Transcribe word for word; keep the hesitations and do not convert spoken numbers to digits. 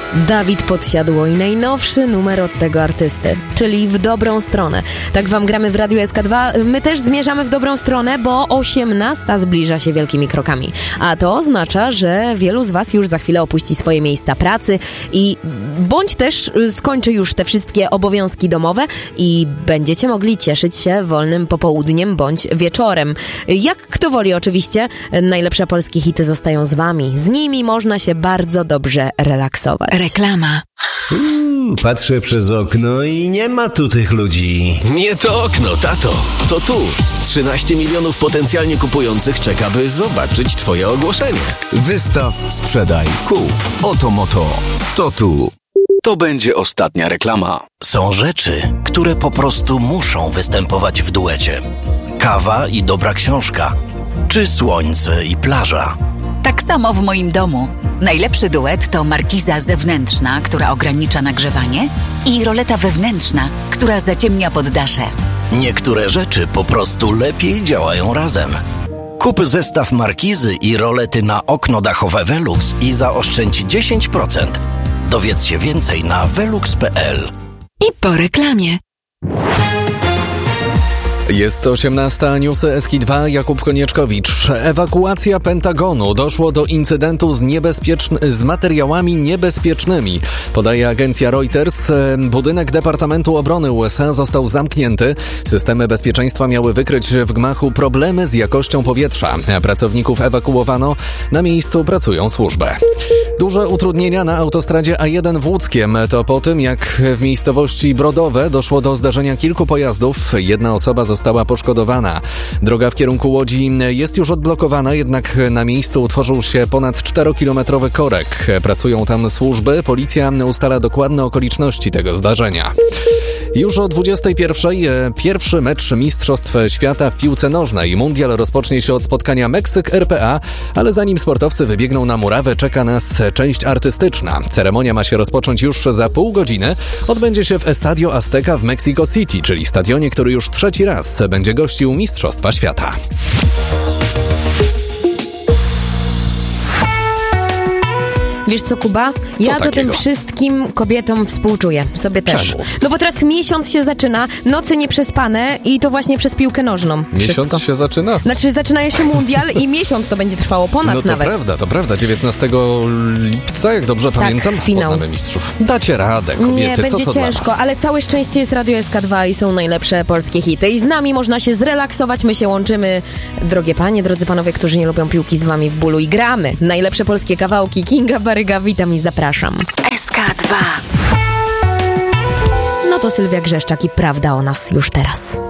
Dawid Podsiadło i najnowszy numer od tego artysty, czyli w dobrą stronę. Tak wam gramy w Radiu S K dwa. My też zmierzamy w dobrą stronę, bo osiemnasta zbliża się wielkimi krokami. A to oznacza, że wielu z was już za chwilę opuści swoje miejsca pracy i bądź też skończy już te wszystkie obowiązki domowe i będziecie mogli cieszyć się wolnym popołudniem bądź wieczorem. Jak kto woli oczywiście, najlepsze polskie hity zostają z wami. Z nimi można się bardzo dobrze relaksować. Reklama. Hmm, patrzę przez okno i nie ma tu tych ludzi. Nie to okno, tato. To tu. trzynaście milionów potencjalnie kupujących czeka, by zobaczyć twoje ogłoszenie. Wystaw, sprzedaj, kup. Oto Moto. To tu. To będzie ostatnia reklama. Są rzeczy, które po prostu muszą występować w duecie. Kawa i dobra książka. Czy słońce i plaża. Tak samo w moim domu. Najlepszy duet to markiza zewnętrzna, która ogranicza nagrzewanie, i roleta wewnętrzna, która zaciemnia poddasze. Niektóre rzeczy po prostu lepiej działają razem. Kup zestaw markizy i rolety na okno dachowe Velux i zaoszczędź dziesięć procent. Dowiedz się więcej na velux kropka p l. I po reklamie. Jest osiemnasta, newsy S K dwa, Jakub Konieczkowicz. Ewakuacja Pentagonu. Doszło do incydentu z, niebezpieczn- z materiałami niebezpiecznymi. Podaje agencja Reuters. Budynek Departamentu Obrony U S A został zamknięty. Systemy bezpieczeństwa miały wykryć w gmachu problemy z jakością powietrza. Pracowników ewakuowano. Na miejscu pracują służby. Duże utrudnienia na autostradzie A jeden w Łódzkiem. To po tym, jak w miejscowości Brodowe doszło do zdarzenia kilku pojazdów. Jedna osoba została Została poszkodowana. Droga w kierunku Łodzi jest już odblokowana, jednak na miejscu utworzył się ponad czterokilometrowy korek. Pracują tam służby, policja ustala dokładne okoliczności tego zdarzenia. Już o dwudziestej pierwszej pierwszy mecz Mistrzostw Świata w piłce nożnej. Mundial rozpocznie się od spotkania Meksyk-R P A, ale zanim sportowcy wybiegną na murawę, czeka nas część artystyczna. Ceremonia ma się rozpocząć już za pół godziny. Odbędzie się w Estadio Azteca w Mexico City, czyli stadionie, który już trzeci raz będzie gościł Mistrzostwa Świata. Wiesz co, Kuba? Ja co to tym wszystkim kobietom współczuję. Sobie też. Czemu? No bo teraz miesiąc się zaczyna, noce nieprzespane i to właśnie przez piłkę nożną. Miesiąc Wszystko. się zaczyna? Znaczy zaczyna się mundial i miesiąc to będzie trwało, ponad No to nawet. prawda, to prawda. dziewiętnastego lipca, jak dobrze Tak, pamiętam, finał. poznamy mistrzów. Dacie radę, kobiety, Nie, co będzie to ciężko, dla was? ale całe szczęście jest Radio S K dwa i są najlepsze polskie hity. I z nami można się zrelaksować, my się łączymy. Drogie panie, drodzy panowie, którzy nie lubią piłki, z wami w bólu i gramy. Najlepsze polskie kawałki. Kinga Baryga, witam i zapraszam. S K dwa. No to Sylwia Grzeszczak i prawda o nas już teraz.